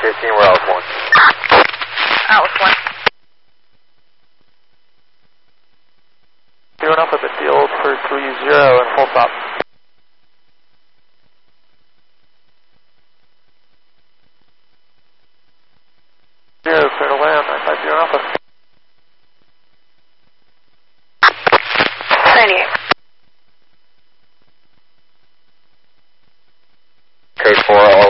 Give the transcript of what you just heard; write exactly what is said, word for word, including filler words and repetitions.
fifteen, we're Alice one. Alice one. Zero Alpha, the field for three zero and full stop. Zero, clear to land, nine five zero Alpha. ninety-eight. Code four,